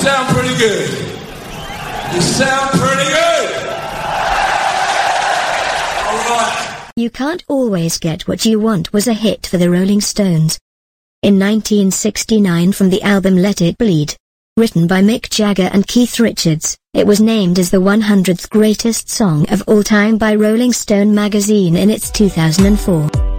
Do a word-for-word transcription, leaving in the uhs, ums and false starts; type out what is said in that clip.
sound pretty good. You sound pretty good. All right. You Can't Always Get What You Want was a hit for the Rolling Stones. In nineteen sixty-nine, from the album Let It Bleed, written by Mick Jagger and Keith Richards, it was named as the one hundredth greatest song of all time by Rolling Stone magazine in its two thousand four